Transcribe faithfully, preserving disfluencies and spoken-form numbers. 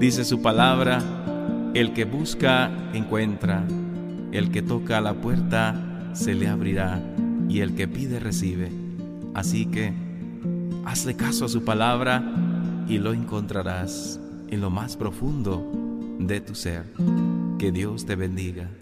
Dice su palabra: el que busca, encuentra; el que toca a la puerta, se le abrirá; y el que pide, recibe. Así que hazle caso a su palabra y lo encontrarás en lo más profundo de tu ser. Que Dios te bendiga.